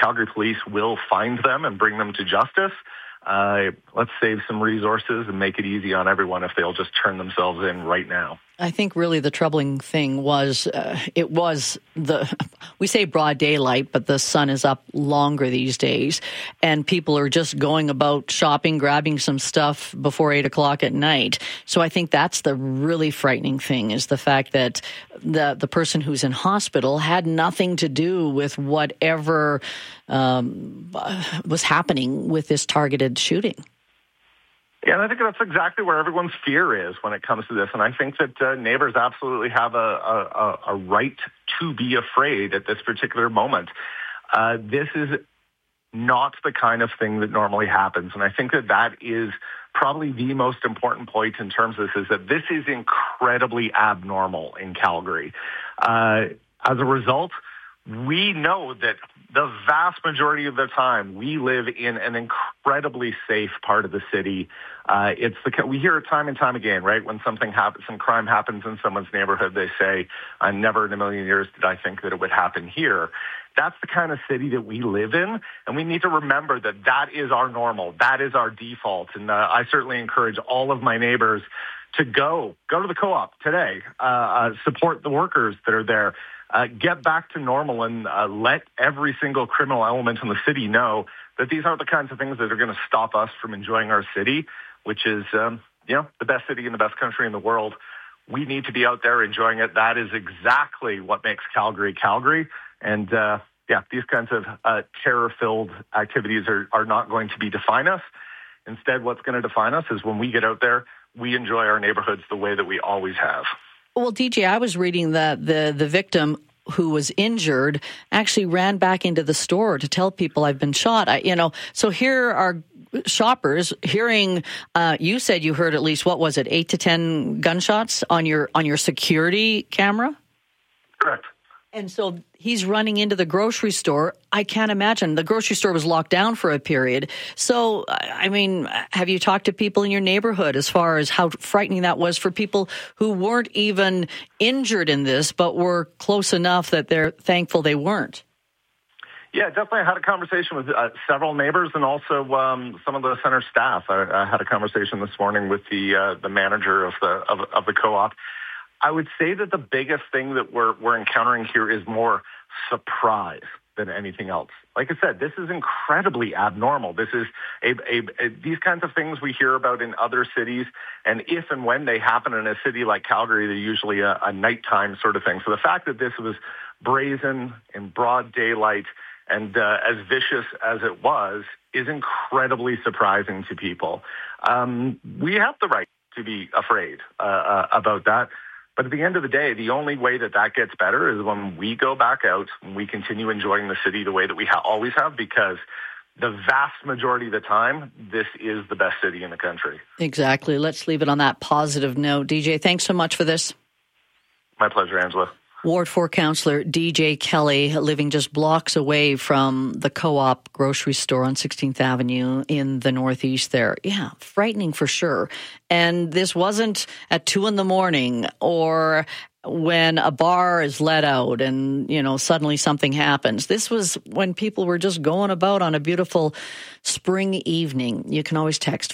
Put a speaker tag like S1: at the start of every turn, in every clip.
S1: Calgary Police will find them and bring them to justice. Let's save some resources and make it easy on everyone if they'll just turn themselves in right now.
S2: I think really the troubling thing was we say broad daylight, but the sun is up longer these days, and people are just going about shopping, grabbing some stuff before 8 o'clock at night. So I think that's the really frightening thing, is the fact that the person who's in hospital had nothing to do with whatever was happening with this targeted shooting.
S1: Yeah, and I think that's exactly where everyone's fear is when it comes to this. And I think that neighbors absolutely have a right to be afraid at this particular moment. This is not the kind of thing that normally happens. And I think that is probably the most important point in terms of this, is that this is incredibly abnormal in Calgary. As a result, we know that the vast majority of the time we live in an incredibly safe part of the city. We hear it time and time again, right? When something happens, some crime happens in someone's neighborhood, they say, never in a million years did I think that it would happen here. That's the kind of city that we live in, and we need to remember that that is our normal. That is our default. And I certainly encourage all of my neighbors to go to the co-op today, support the workers that are there. Get back to normal and let every single criminal element in the city know that these aren't the kinds of things that are going to stop us from enjoying our city, which is, the best city in the best country in the world. We need to be out there enjoying it. That is exactly what makes Calgary, Calgary. And, these kinds of terror-filled activities are not going to define us. Instead, what's going to define us is when we get out there, we enjoy our neighborhoods the way that we always have.
S2: Well, DJ, I was reading that the victim who was injured actually ran back into the store to tell people, I've been shot. So here are shoppers hearing, you said you heard at least, 8 to 10 gunshots on your security camera?
S1: Correct.
S2: And so he's running into the grocery store. I can't imagine. The grocery store was locked down for a period. So, have you talked to people in your neighborhood as far as how frightening that was for people who weren't even injured in this, but were close enough that they're thankful they weren't?
S1: Yeah, definitely. I had a conversation with several neighbors and also some of the center staff. I had a conversation this morning with the manager of the co-op. I would say that the biggest thing that we're encountering here is more surprise than anything else. Like I said, this is incredibly abnormal. This is these kinds of things we hear about in other cities, and if and when they happen in a city like Calgary, they're usually a nighttime sort of thing. So the fact that this was brazen in broad daylight and as vicious as it was is incredibly surprising to people. We have the right to be afraid about that. But at the end of the day, the only way that gets better is when we go back out and we continue enjoying the city the way that we always have, because the vast majority of the time, this is the best city in the country.
S2: Exactly. Let's leave it on that positive note. DJ, thanks so much for this.
S1: My pleasure, Angela.
S2: Ward 4 Councillor DJ Kelly, living just blocks away from the Co-op grocery store on 16th Avenue in the Northeast there. Yeah, frightening for sure. And this wasn't at 2 a.m. or when a bar is let out and, suddenly something happens. This was when people were just going about on a beautiful spring evening. You can always text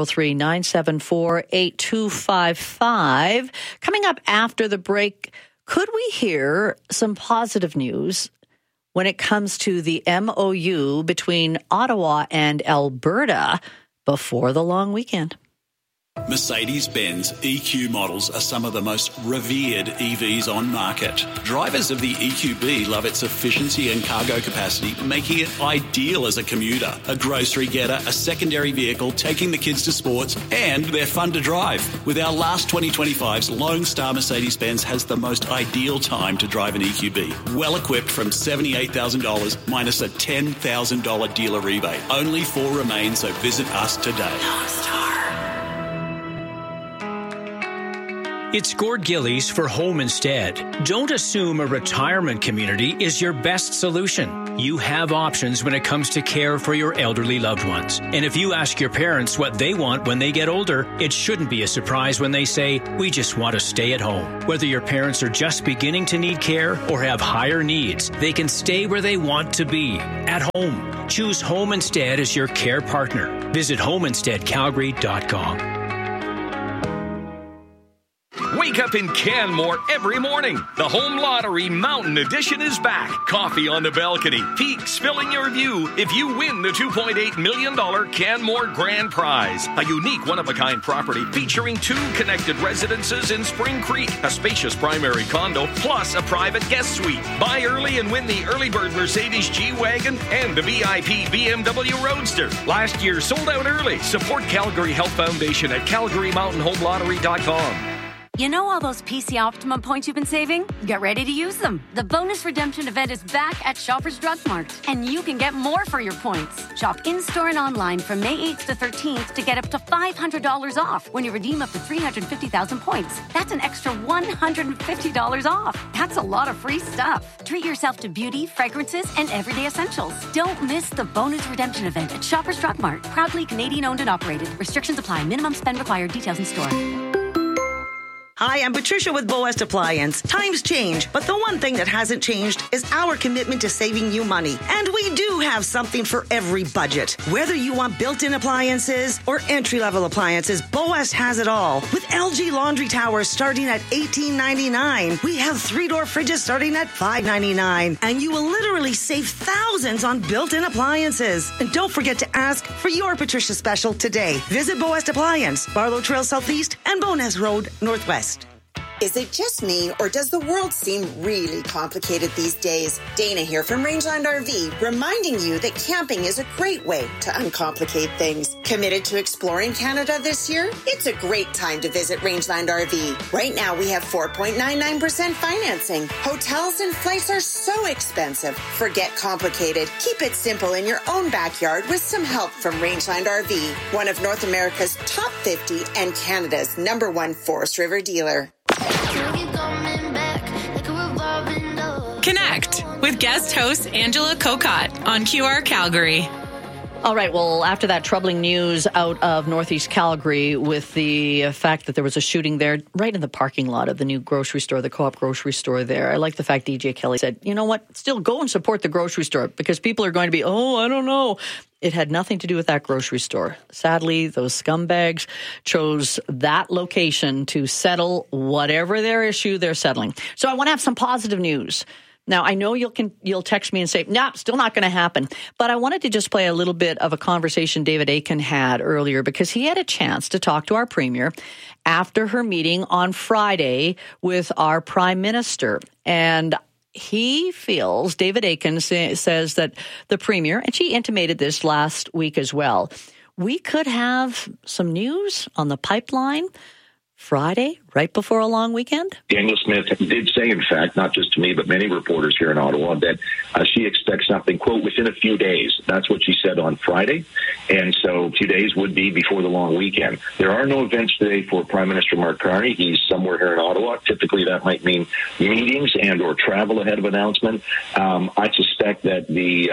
S2: 403-974-8255. Coming up after the break, could we hear some positive news when it comes to the MOU between Ottawa and Alberta before the long weekend?
S3: Mercedes-Benz EQ models are some of the most revered EVs on market. Drivers of the EQB love its efficiency and cargo capacity, making it ideal as a commuter, a grocery getter, a secondary vehicle, taking the kids to sports, and they're fun to drive. With our last 2025s, Lone Star Mercedes-Benz has the most ideal time to drive an EQB. Well equipped from $78,000 minus a $10,000 dealer rebate. Only 4 remain, so visit us today.
S2: Lone Star.
S4: It's Gord Gillies for Home Instead. Don't assume a retirement community is your best solution. You have options when it comes to care for your elderly loved ones. And if you ask your parents what they want when they get older, it shouldn't be a surprise when they say, we just want to stay at home. Whether your parents are just beginning to need care or have higher needs, they can stay where they want to be, at home. Choose Home Instead as your care partner. Visit homeinsteadcalgary.com.
S5: Wake up in Canmore every morning. The Home Lottery Mountain Edition is back. Coffee on the balcony. Peaks filling your view if you win the $2.8 million Canmore Grand Prize. A unique one-of-a-kind property featuring 2 connected residences in Spring Creek, a spacious primary condo, plus a private guest suite. Buy early and win the early bird Mercedes G-Wagon and the VIP BMW Roadster. Last year sold out early. Support Calgary Health Foundation at CalgaryMountainHomeLottery.com.
S6: You know all those PC Optimum points you've been saving? Get ready to use them. The bonus redemption event is back at Shoppers Drug Mart, and you can get more for your points. Shop in-store and online from May 8th to 13th to get up to $500 off when you redeem up to 350,000 points. That's an extra $150 off. That's a lot of free stuff. Treat yourself to beauty, fragrances, and everyday essentials. Don't miss the bonus redemption event at Shoppers Drug Mart. Proudly Canadian owned and operated. Restrictions apply. Minimum spend required. Details in store.
S7: Hi, I'm Patricia with Bow West Appliance. Times change, but the one thing that hasn't changed is our commitment to saving you money. And we do have something for every budget. Whether you want built-in appliances or entry-level appliances, Bow West has it all. With LG laundry towers starting at $18.99, we have 3-door fridges starting at $5.99, and you will literally save thousands on built-in appliances. And don't forget to ask for your Patricia special today. Visit Bow West Appliance, Barlow Trail Southeast, and Bowness Road Northwest.
S8: Is it just me, or does the world seem really complicated these days? Dana here from Rangeland RV, reminding you that camping is a great way to uncomplicate things. Committed to exploring Canada this year? It's a great time to visit Rangeland RV. Right now, we have 4.99% financing. Hotels and flights are so expensive. Forget complicated. Keep it simple in your own backyard with some help from Rangeland RV, one of North America's top 50 and Canada's #1 Forest River dealer.
S9: Connect with guest host Angela Kokot on QR Calgary.
S2: All right, well, after that troubling news out of Northeast Calgary with the fact that there was a shooting there right in the parking lot of the new grocery store, the Co-op grocery store there, I like the fact DJ Kelly said, you know what, still go and support the grocery store because people are going to be, I don't know. It had nothing to do with that grocery store. Sadly, those scumbags chose that location to settle whatever their issue they're settling. So I want to have some positive news. Now, I know you'll text me and say, nah, still not going to happen. But I wanted to just play a little bit of a conversation David Akin had earlier because he had a chance to talk to our premier after her meeting on Friday with our prime minister. And he feels, David Akin says that the premier, and she intimated this last week as well, we could have some news on the pipeline Friday, right before a long weekend?
S10: Danielle Smith did say, in fact, not just to me, but many reporters here in Ottawa, that she expects something, quote, within a few days. That's what she said on Friday. And so a few days would be before the long weekend. There are no events today for Prime Minister Mark Carney. He's somewhere here in Ottawa. Typically, that might mean meetings and or travel ahead of announcement. I suspect that they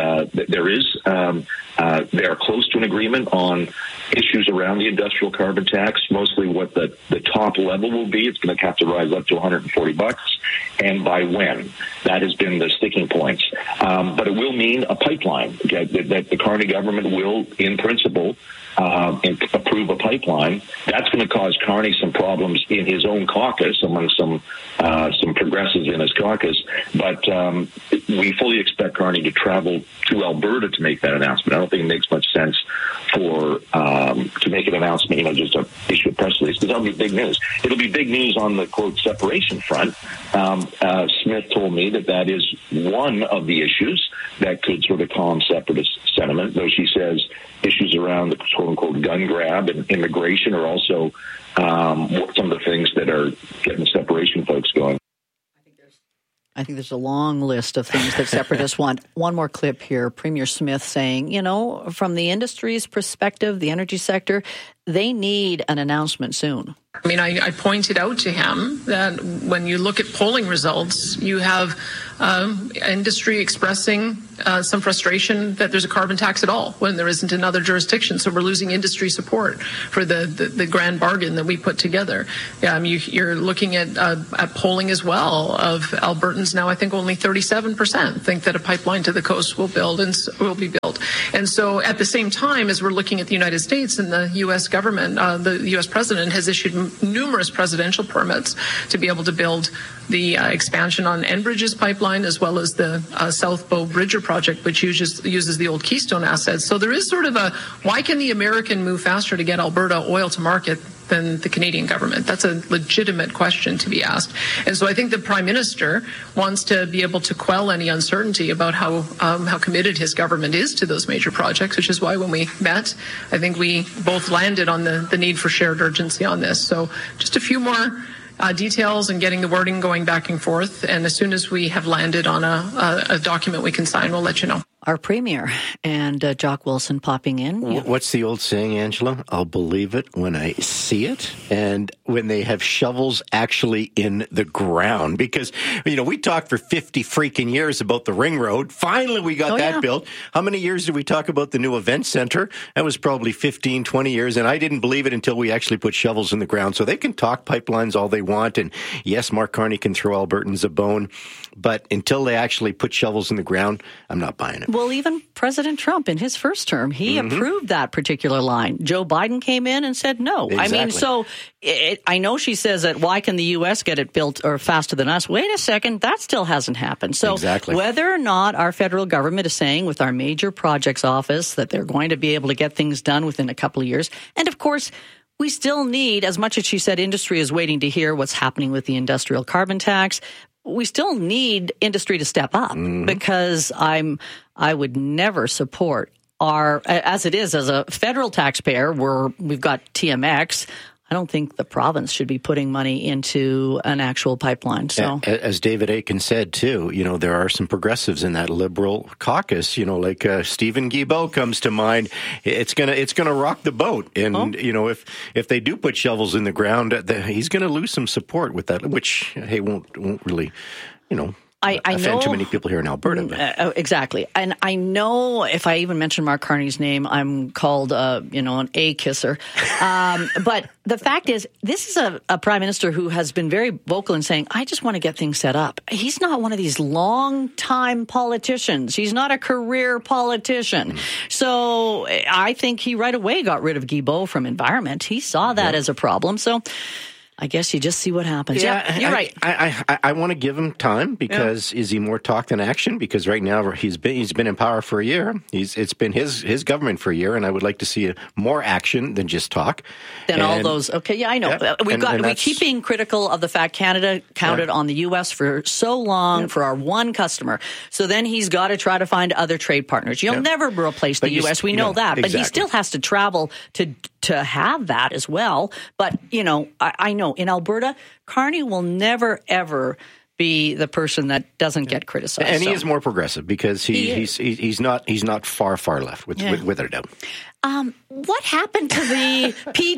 S10: are close to an agreement on issues around the industrial carbon tax, mostly what the top level will be. It's going to have to rise up to $140, and by when. That has been the sticking points. But it will mean a pipeline, that the Carney government will, in principle, approve a pipeline. That's going to cause Carney some problems in his own caucus, among some progressives in his caucus. But we fully expect Carney to travel to Alberta to make that announcement. I don't think it makes much sense to make an announcement, just to issue a press release, because that'll be big news. It'll be big news on the, quote, separation front. Smith told me that is one of the issues that could sort of calm separatist sentiment, though she says issues around the quote-unquote gun grab and immigration are also some of the things that are getting separation folks going.
S2: I think there's a long list of things that separatists want. One more clip here. Premier Smith saying, from the industry's perspective, the energy sector, they need an announcement soon.
S11: I mean, I pointed out to him that when you look at polling results, you have industry expressing some frustration that there's a carbon tax at all when there isn't in other jurisdictions. So we're losing industry support for the grand bargain that we put together. You're looking at polling as well of Albertans now. I think only 37% think that a pipeline to the coast will be built. And so at the same time as we're looking at the United States and the U.S. government, the U.S. president has issued numerous presidential permits to be able to build the expansion on Enbridge's pipeline, as well as the South Bow Bridger project, which uses the old Keystone assets. So there is sort of a, why can the American move faster to get Alberta oil to market than the Canadian government? That's a legitimate question to be asked. And so I think the Prime Minister wants to be able to quell any uncertainty about how committed his government is to those major projects, which is why when we met, I think we both landed on the need for shared urgency on this. So just a few more details and getting the wording going back and forth. And as soon as we have landed on a document we can sign, we'll let you know.
S2: Our Premier and Jock Wilson popping in.
S12: What's the old saying, Angela? I'll believe it when I see it. And when they have shovels actually in the ground. Because, we talked for 50 freaking years about the ring road. Finally, we got that built. How many years did we talk about the new event center? That was probably 15, 20 years. And I didn't believe it until we actually put shovels in the ground. So they can talk pipelines all they want. And yes, Mark Carney can throw Albertans a bone. But until they actually put shovels in the ground, I'm not buying it.
S2: Well, even President Trump in his first term, he approved that particular line. Joe Biden came in and said no.
S12: Exactly.
S2: I mean, so I know she says that why can the U.S. get it built or faster than us? Wait a second, that still hasn't happened. So whether or not our federal government is saying with our major projects office that they're going to be able to get things done within a couple of years, and of course, we still need, as much as she said industry is waiting to hear what's happening with the industrial carbon tax, we still need industry to step up because I would never support as it is as a federal taxpayer where we've got TMX. I don't think the province should be putting money into an actual pipeline. So,
S12: as David Akin said too, there are some progressives in that Liberal caucus. Like Stephen Guilbeault comes to mind. It's gonna rock the boat, and if they do put shovels in the ground, he's gonna lose some support with that, which won't really, I offend
S2: know,
S12: too many people here in Alberta.
S2: Exactly. And I know if I even mention Mark Carney's name, I'm called, an A-kisser. But the fact is, this is a prime minister who has been very vocal in saying, I just want to get things set up. He's not one of these long-time politicians. He's not a career politician. So I think he right away got rid of Guilbeault from environment. He saw that as a problem. So I guess you just see what happens. Yeah, you're right.
S12: I want to give him time because is he more talk than action? Because right now he's been in power for a year. It's been his government for a year, and I would like to see more action than just talk.
S2: All those. Okay, yeah, I know. We keep being critical of the fact Canada counted on the U.S. for so long for our one customer. So then he's got to try to find other trade partners. You'll never replace the U.S. We know that, but he still has to travel to have that as well. But I know. In Alberta, Carney will never, ever be the person that doesn't get criticized.
S12: And he is more progressive because he's not far left, without a doubt.
S2: What happened to the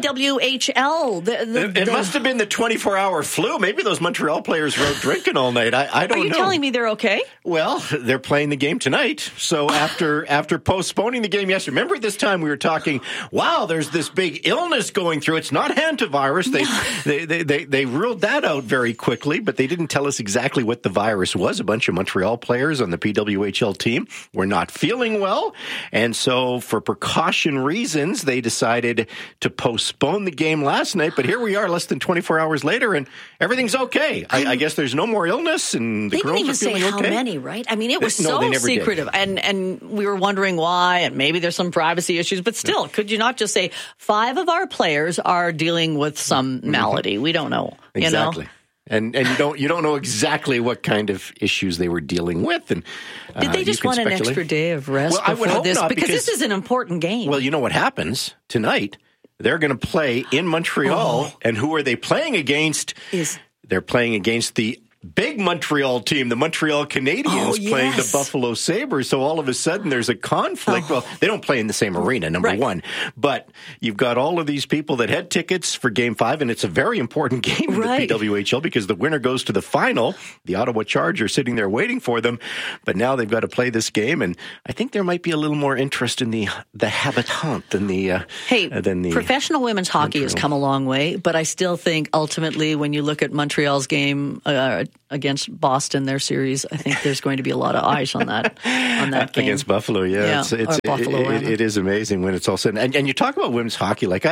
S2: PWHL?
S12: It must have been the 24-hour flu. Maybe those Montreal players were out drinking all night. I don't know.
S2: Are you telling me they're okay?
S12: Well, they're playing the game tonight. So after postponing the game yesterday, remember this time we were talking, wow, there's this big illness going through. It's not hantavirus. They ruled that out very quickly, but they didn't tell us exactly what the virus was. A bunch of Montreal players on the PWHL team were not feeling well. And so for precaution reasons, they decided to postpone the game last night. But here we are less than 24 hours later, and everything's okay. I guess there's no more illness, and the girls are feeling okay.
S2: They didn't even say how many, right? I mean, it was so secretive. And we were wondering why, and maybe there's some privacy issues. But still, could you not just say 5 of our players are dealing with some malady? We don't know.
S12: Exactly. And you don't know exactly what kind of issues they were dealing with. And
S2: did they just want an extra day of rest before this? Because this is an important game.
S12: Well, you know what happens tonight? They're going to play in Montreal, and who are they playing against? They're playing against the big Montreal team, the Montreal Canadiens, playing the Buffalo Sabres. So all of a sudden there's a conflict. Well, they don't play in the same arena, number one. But you've got all of these people that had tickets for Game 5, and it's a very important game in the PWHL because the winner goes to the final. The Ottawa Chargers sitting there waiting for them. But now they've got to play this game, and I think there might be a little more interest in the habitant than the
S2: professional women's hockey has come a long way, but I still think ultimately when you look at Montreal's game against Boston, their series, I think there's going to be a lot of eyes on that game.
S12: Against Buffalo, it is amazing when it's all said. And you talk about women's hockey, like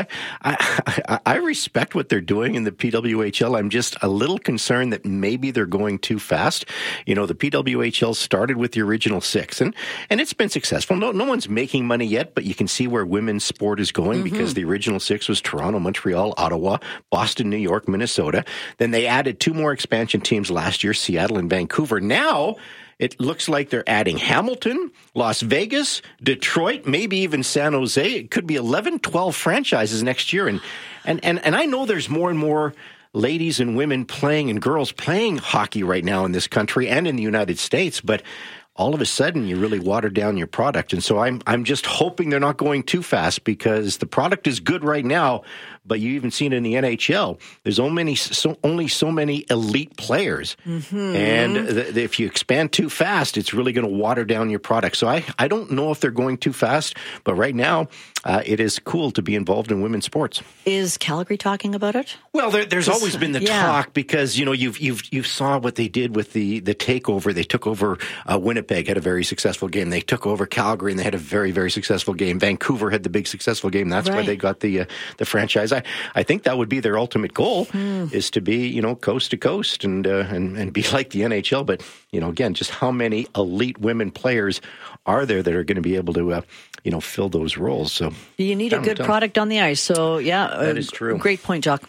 S12: I respect what they're doing in the PWHL. I'm just a little concerned that maybe they're going too fast. You know, the PWHL started with the original 6, and it's been successful. No one's making money yet, but you can see where women's sport is going because the original 6 was Toronto, Montreal, Ottawa, Boston, New York, Minnesota. Then they added 2 more expansion teams last year, Seattle and Vancouver. Now it looks like they're adding Hamilton, Las Vegas, Detroit, maybe even San Jose. It could be 11, 12 franchises next year. And I know there's more and more ladies and women playing and girls playing hockey right now in this country and in the United States, but all of a sudden you really water down your product. And so I'm just hoping they're not going too fast because the product is good right now, but you even seen it in the NHL. There's only so many elite players. And if you expand too fast, it's really going to water down your product. So I don't know if they're going too fast, but right now it is cool to be involved in women's sports.
S2: Is Calgary talking about it?
S12: Well, there's always been the talk because, you know, you saw what they did with the takeover. They took over Winnipeg, had a very successful game. They took over Calgary, and they had a very, very successful game. Vancouver had the big successful game. That's why they got the franchise. I think that would be their ultimate goal is to be, you know, coast to coast and be like the NHL. But, you know, again, just how many elite women players are there that are going to be able to, fill those roles? So
S2: you need a good product on the ice. So,
S12: that is true.
S2: Great point, Jock.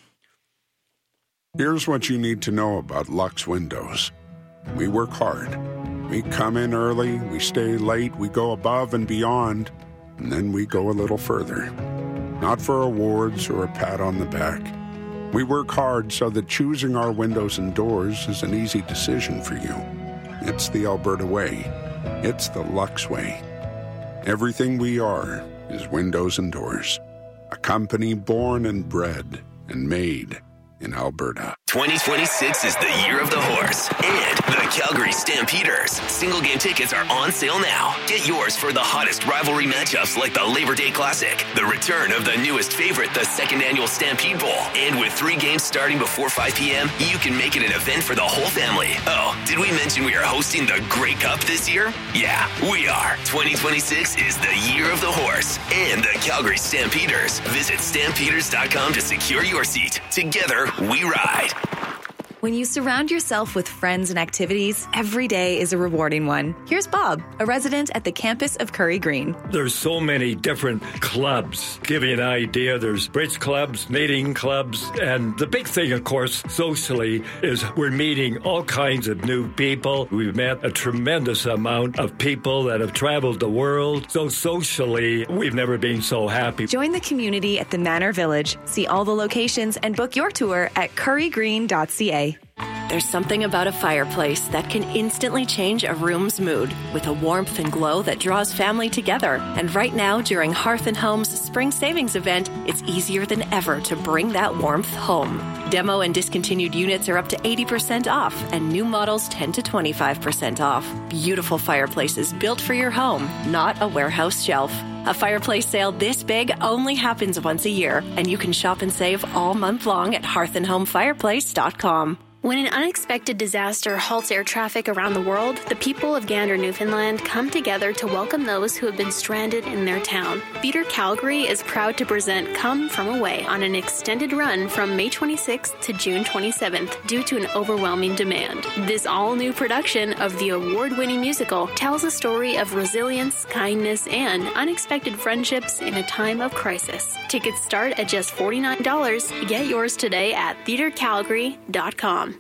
S13: Here's what you need to know about Lux Windows. We work hard. We come in early, we stay late, we go above and beyond, and then we go a little further. Not for awards or a pat on the back. We work hard so that choosing our windows and doors is an easy decision for you. It's the Alberta way. It's the Lux way. Everything we are is windows and doors. A company born and bred and made in Alberta.
S14: 2026 is the year of the horse and the Calgary Stampeders. Single game tickets are on sale now. Get yours for the hottest rivalry matchups like the Labor Day Classic, the return of the newest favorite, the second annual Stampede Bowl. And with 3 games starting before 5 p.m., you can make it an event for the whole family. Oh, did we mention we are hosting the Grey Cup this year? Yeah, we are. 2026 is the year of the horse and the Calgary Stampeders. Visit stampeders.com to secure your seat. Together, we ride.
S15: When you surround yourself with friends and activities, every day is a rewarding one. Here's Bob, a resident at the campus of Curry Green.
S16: There's so many different clubs. Give you an idea, there's bridge clubs, knitting clubs, and the big thing, of course, socially, is we're meeting all kinds of new people. We've met a tremendous amount of people that have traveled the world. So socially, we've never been so happy.
S15: Join the community at the Manor Village. See all the locations and book your tour at currygreen.ca.
S17: There's something about a fireplace that can instantly change a room's mood with a warmth and glow that draws family together. And right now, during Hearth & Home's Spring Savings event, it's easier than ever to bring that warmth home. Demo and discontinued units are up to 80% off, and new models 10 to 25% off. Beautiful fireplaces built for your home, not a warehouse shelf. A fireplace sale this big only happens once a year, and you can shop and save all month long at hearthandhomefireplace.com.
S18: When an unexpected disaster halts air traffic around the world, the people of Gander, Newfoundland come together to welcome those who have been stranded in their town. Theatre Calgary is proud to present Come From Away on an extended run from May 26th to June 27th due to an overwhelming demand. This all-new production of the award-winning musical tells a story of resilience, kindness, and unexpected friendships in a time of crisis. Tickets start at just $49. Get yours today at theatrecalgary.com.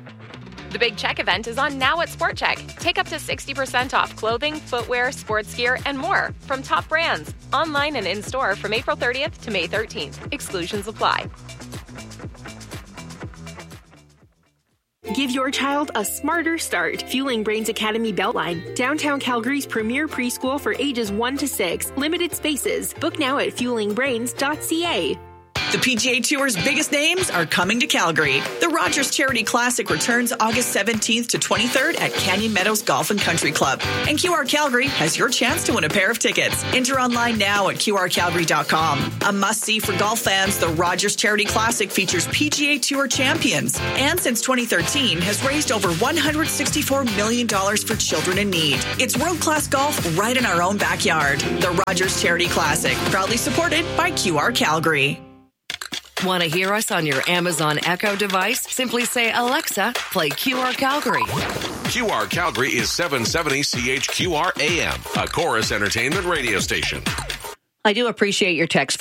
S19: The Big Check event is on now at Sport Check. Take up to 60% off clothing, footwear, sports gear, and more from top brands. Online and in-store from April 30th to May 13th. Exclusions apply.
S20: Give your child a smarter start. Fueling Brains Academy Beltline, downtown Calgary's premier preschool for ages 1 to 6. Limited spaces. Book now at fuelingbrains.ca.
S21: The PGA Tour's biggest names are coming to Calgary. The Rogers Charity Classic returns August 17th to 23rd at Canyon Meadows Golf and Country Club. And QR Calgary has your chance to win a pair of tickets. Enter online now at qrcalgary.com. A must-see for golf fans, the Rogers Charity Classic features PGA Tour champions. And since 2013, has raised over $164 million for children in need. It's world-class golf right in our own backyard. The Rogers Charity Classic, proudly supported by QR Calgary.
S22: Want to hear us on your Amazon Echo device? Simply say, Alexa, play QR Calgary.
S23: QR Calgary is 770 CHQR AM, a Chorus Entertainment radio station.
S2: I do appreciate your text,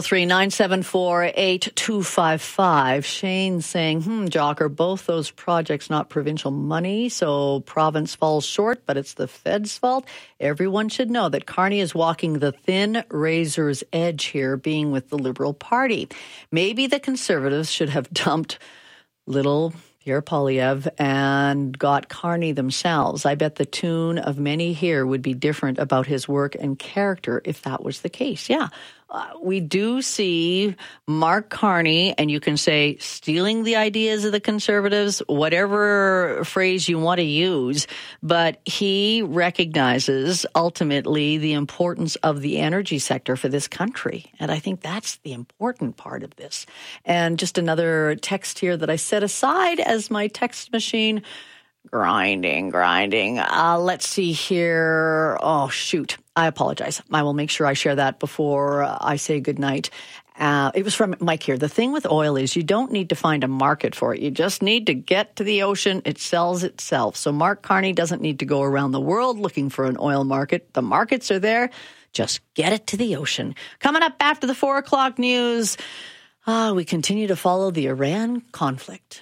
S2: 403-974-8255. Shane saying, Jocker, both those projects not provincial money, so province falls short, but it's the Fed's fault. Everyone should know that Carney is walking the thin razor's edge here, being with the Liberal Party. Maybe the Conservatives should have dumped little Pierre Poilievre and got Carney themselves. I bet the tune of many here would be different about his work and character if that was the case. Yeah, we do see Mark Carney, and you can say stealing the ideas of the Conservatives, whatever phrase you want to use, but he recognizes ultimately the importance of the energy sector for this country. And I think that's the important part of this. And just another text here that I set aside as my text machine. Grinding. Let's see here. Oh, shoot. I apologize. I will make sure I share that before I say goodnight. It was from Mike here. The thing with oil is you don't need to find a market for it. You just need to get to the ocean. It sells itself. So Mark Carney doesn't need to go around the world looking for an oil market. The markets are there. Just get it to the ocean. Coming up after the 4 o'clock news, we continue to follow the Iran conflict.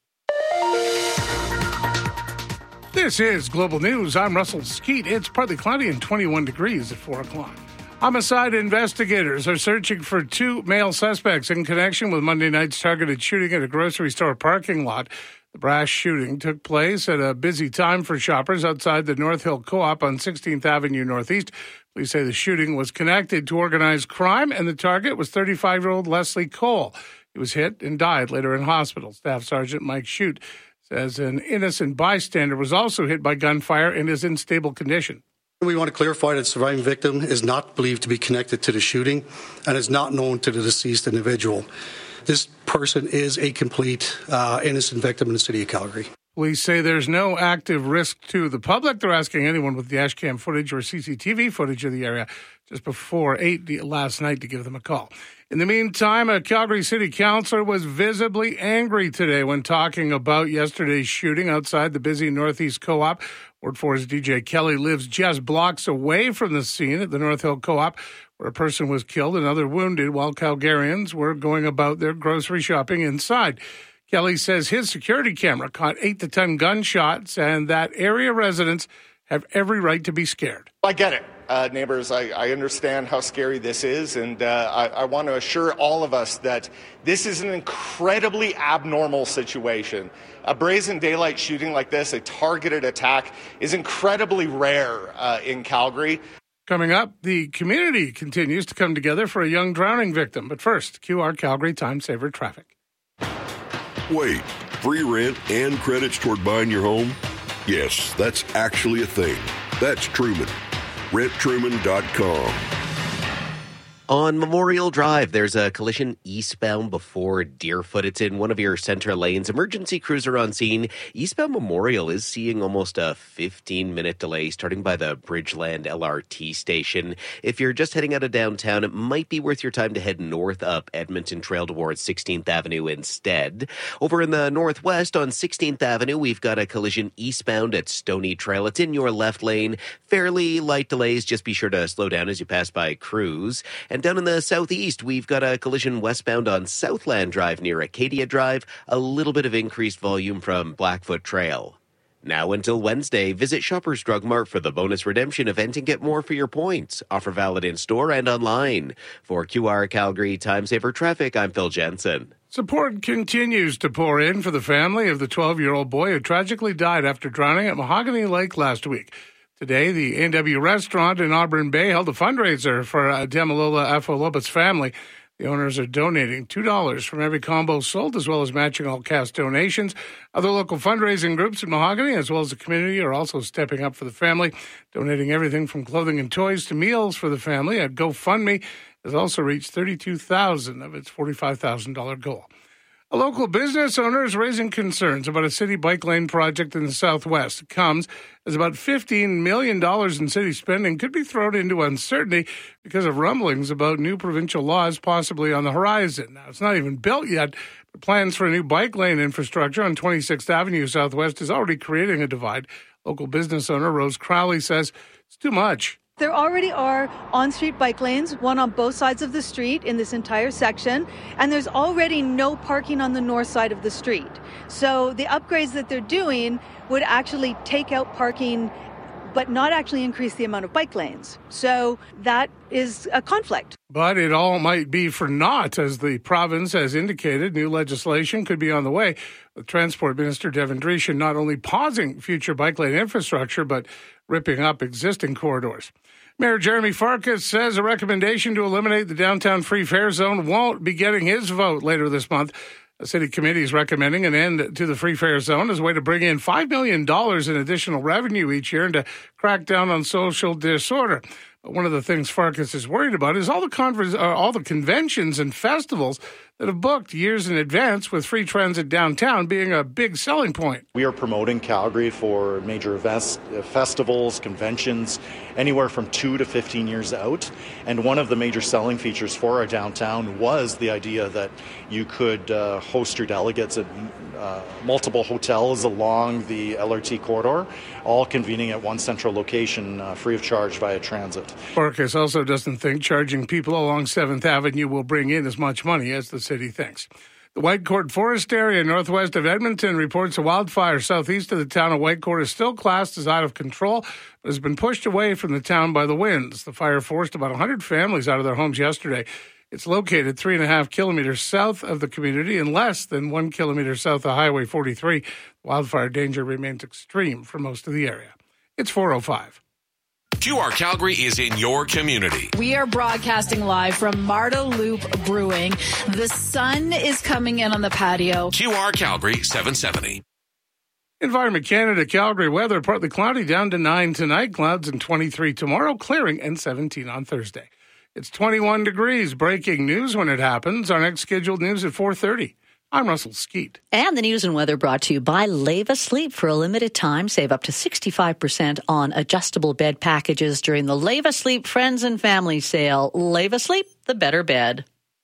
S24: This is Global News. I'm Russell Skeet. It's partly cloudy and 21 degrees at 4 o'clock. Homicide investigators are searching for 2 male suspects in connection with Monday night's targeted shooting at a grocery store parking lot. The brash shooting took place at a busy time for shoppers outside the North Hill Co-op on 16th Avenue Northeast. Police say the shooting was connected to organized crime, and the target was 35-year-old Leslie Cole. He was hit and died later in hospital. Staff Sergeant Mike Shute says an innocent bystander was also hit by gunfire and is in stable condition.
S25: We want to clarify that the surviving victim is not believed to be connected to the shooting and is not known to the deceased individual. This person is a complete innocent victim in the city of Calgary.
S24: Police say there's no active risk to the public. They're asking anyone with the dashcam footage or CCTV footage of the area just before 8 last night to give them a call. In the meantime, a Calgary City Councillor was visibly angry today when talking about yesterday's shooting outside the busy Northeast Co-op. Ward 4's DJ Kelly lives just blocks away from the scene at the North Hill Co-op, where a person was killed and another wounded while Calgarians were going about their grocery shopping inside. Kelly says his security camera caught 8 to 10 gunshots and that area residents have every right to be scared.
S1: I get it. Neighbors, I understand how scary this is, and I want to assure all of us that this is an incredibly abnormal situation. A brazen daylight shooting like this, a targeted attack, is incredibly rare in Calgary.
S24: Coming up, the community continues to come together for a young drowning victim. But first, QR Calgary Time Saver Traffic.
S26: Wait, free rent and credits toward buying your home? Yes, that's actually a thing. That's Truman. RentTruman.com.
S27: On Memorial Drive, there's a collision eastbound before Deerfoot. It's in one of your center lanes. Emergency crews are on scene. Eastbound Memorial is seeing almost a 15-minute delay starting by the Bridgeland LRT station. If you're just heading out of downtown, it might be worth your time to head north up Edmonton Trail towards 16th Avenue instead. Over in the northwest on 16th Avenue, we've got a collision eastbound at Stony Trail. It's in your left lane. Fairly light delays. Just be sure to slow down as you pass by crews. And down in the southeast, we've got a collision westbound on Southland Drive near Acadia Drive. A little bit of increased volume from Blackfoot Trail. Now until Wednesday, visit Shoppers Drug Mart for the bonus redemption event and get more for your points. Offer valid in store and online. For QR Calgary Time Saver Traffic, I'm Phil Jensen.
S24: Support continues to pour in for the family of the 12-year-old boy who tragically died after drowning at Mahogany Lake last week. Today, the A&W restaurant in Auburn Bay held a fundraiser for Demalola Afoloba's family. The owners are donating $2 from every combo sold, as well as matching all cash donations. Other local fundraising groups in Mahogany, as well as the community, are also stepping up for the family, donating everything from clothing and toys to meals for the family. At GoFundMe has also reached $32,000 of its $45,000 goal. A local business owner is raising concerns about a city bike lane project in the Southwest. It comes as about $15 million in city spending could be thrown into uncertainty because of rumblings about new provincial laws possibly on the horizon. Now, it's not even built yet, but plans for a new bike lane infrastructure on 26th Avenue Southwest is already creating a divide. Local business owner Rose Crowley says it's too much.
S3: There already are on-street bike lanes, one on both sides of the street in this entire section, and there's already no parking on the north side of the street. So the upgrades that they're doing would actually take out parking, but not actually increase the amount of bike lanes. So that is a conflict.
S24: But it all might be for naught, as the province has indicated. New legislation could be on the way, with Transport Minister Devin Dreeshen not only pausing future bike lane infrastructure, but ripping up existing corridors. Mayor Jeremy Farkas says a recommendation to eliminate the downtown free fare zone won't be getting his vote later this month. The city committee is recommending an end to the free fare zone as a way to bring in $5 million in additional revenue each year and to crack down on social disorder. But one of the things Farkas is worried about is all the conventions and festivals that have booked years in advance, with free transit downtown being a big selling point.
S4: We are promoting Calgary for major events, festivals, conventions, anywhere from 2 to 15 years out. And one of the major selling features for our downtown was the idea that you could host your delegates at multiple hotels along the LRT corridor, all convening at one central location free of charge via transit.
S24: Farkas also doesn't think charging people along 7th Avenue will bring in as much money as the city thinks. The Whitecourt Forest area northwest of Edmonton reports a wildfire southeast of the town of Whitecourt is still classed as out of control, but has been pushed away from the town by the winds. The fire forced about 100 families out of their homes yesterday. It's located 3.5 kilometers south of the community and less than 1 kilometer south of Highway 43. Wildfire danger remains extreme for most of the area. It's 4:05.
S23: QR Calgary is in your community.
S5: We are broadcasting live from Marda Loop Brewing. The sun is coming in on the patio.
S23: QR Calgary 770.
S24: Environment Canada, Calgary weather, partly cloudy, down to 9 tonight, clouds and 23 tomorrow, clearing and 17 on Thursday. It's 21 degrees. Breaking news when it happens. Our next scheduled news at 4:30. I'm Russell Skeet.
S2: And the news and weather brought to you by Leva Sleep. For a limited time, save up to 65% on adjustable bed packages during the Leva Sleep Friends and Family Sale. Leva Sleep, the better bed.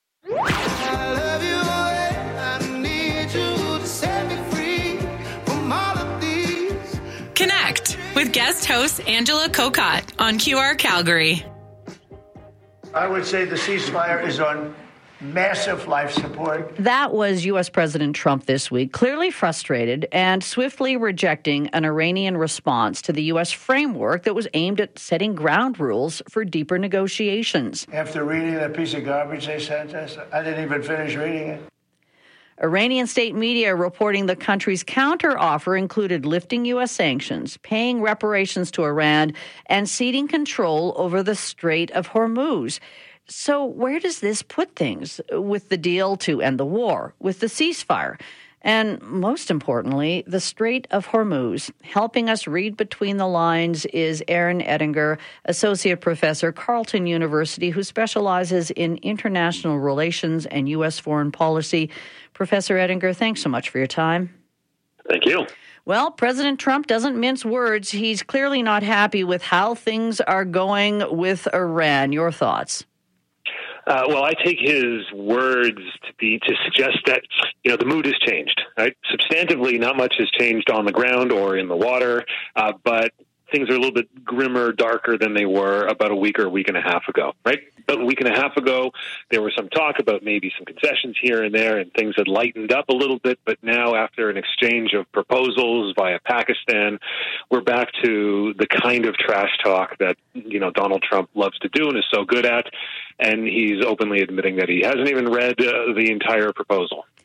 S6: Connect with guest host Angela Kokot on QR Calgary.
S7: I would say the ceasefire is on massive life support.
S2: That was U.S. President Trump this week, clearly frustrated and swiftly rejecting an Iranian response to the U.S. framework that was aimed at setting ground rules for deeper negotiations.
S7: After reading that piece of garbage they sent us, I didn't even finish reading it.
S2: Iranian state media reporting the country's counteroffer included lifting U.S. sanctions, paying reparations to Iran, and ceding control over the Strait of Hormuz. So where does this put things with the deal to end the war, with the ceasefire, and most importantly, the Strait of Hormuz? Helping us read between the lines is Aaron Ettinger, Associate Professor, Carleton University, who specializes in international relations and U.S. foreign policy. Professor Ettinger, thanks so much for your time.
S8: Thank you.
S2: Well, President Trump doesn't mince words. He's clearly not happy with how things are going with Iran. Your thoughts?
S8: Well, I take his words to suggest that, the mood has changed, right? Substantively, not much has changed on the ground or in the water, but things are a little bit grimmer, darker than they were about a week or a week and a half ago, right? About a week and a half ago, there was some talk about maybe some concessions here and there, and things had lightened up a little bit. But now, after an exchange of proposals via Pakistan, we're back to the kind of trash talk that, Donald Trump loves to do and is so good at. And he's openly admitting that he hasn't even read the entire proposal.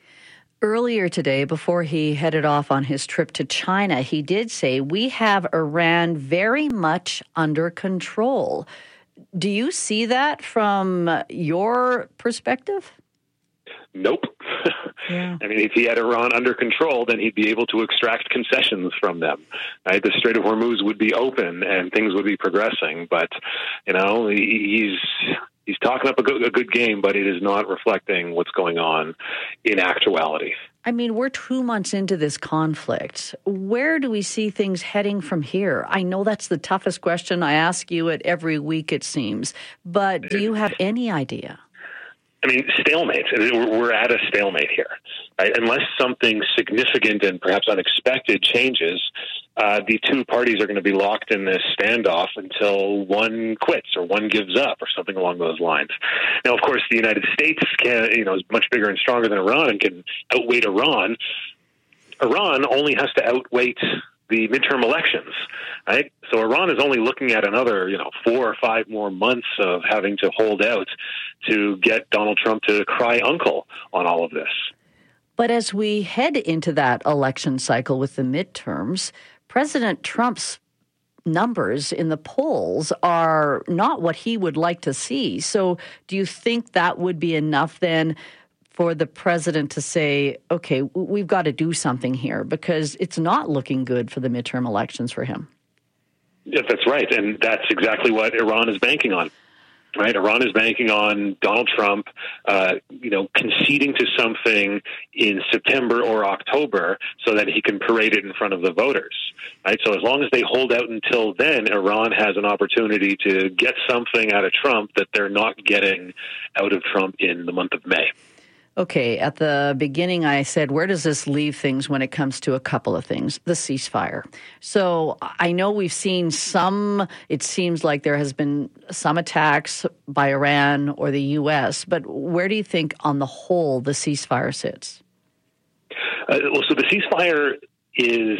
S2: Earlier today, before he headed off on his trip to China, he did say, we have Iran very much under control. Do you see that from your perspective?
S8: Nope.
S2: Yeah.
S8: I mean, if he had Iran under control, then he'd be able to extract concessions from them. Right? The Strait of Hormuz would be open and things would be progressing. But, he's talking up a good game, but it is not reflecting what's going on in actuality.
S2: I mean, we're 2 months into this conflict. Where do we see things heading from here? I know that's the toughest question I ask you at every week, it seems. But do you have any idea?
S8: I mean, stalemate. We're at a stalemate here. Right? Unless something significant and perhaps unexpected changes, the two parties are going to be locked in this standoff until one quits or one gives up or something along those lines. Now, of course, the United States is much bigger and stronger than Iran and can outweight Iran. Iran only has to outweight the midterm elections, right? So Iran is only looking at another, 4 or 5 more months of having to hold out to get Donald Trump to cry uncle on all of this.
S2: But as we head into that election cycle with the midterms, President Trump's numbers in the polls are not what he would like to see. So do you think that would be enough then for the president to say, okay, we've got to do something here because it's not looking good for the midterm elections for him?
S8: Yeah, that's right. And that's exactly what Iran is banking on. Right, Iran is banking on Donald Trump, conceding to something in September or October so that he can parade it in front of the voters. Right, so as long as they hold out until then, Iran has an opportunity to get something out of Trump that they're not getting out of Trump in the month of May.
S2: Okay, at the beginning I said, where does this leave things when it comes to a couple of things? The ceasefire. So I know we've seen it seems like there has been some attacks by Iran or the U.S., but where do you think on the whole the ceasefire sits?
S8: So the ceasefire is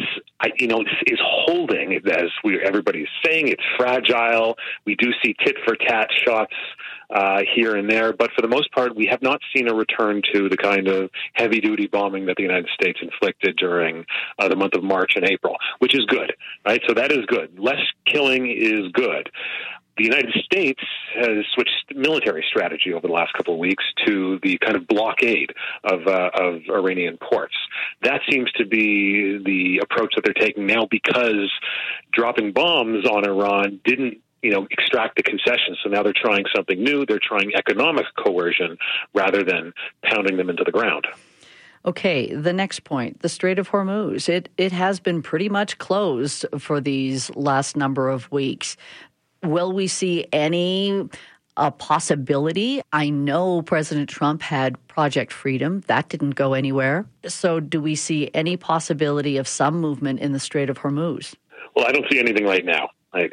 S8: holding, as everybody's saying. It's fragile. We do see tit-for-tat shots here and there, but for the most part, we have not seen a return to the kind of heavy-duty bombing that the United States inflicted during the month of March and April, which is good, right? So that is good. Less killing is good. The United States has switched military strategy over the last couple of weeks to the kind of blockade of Iranian ports. That seems to be the approach that they're taking now because dropping bombs on Iran didn't extract the concessions. So now they're trying something new. They're trying economic coercion rather than pounding them into the ground.
S2: Okay, the next point, the Strait of Hormuz. It has been pretty much closed for these last number of weeks. Will we see any possibility? I know President Trump had Project Freedom. That didn't go anywhere. So do we see any possibility of some movement in the Strait of Hormuz?
S8: Well, I don't see anything right now.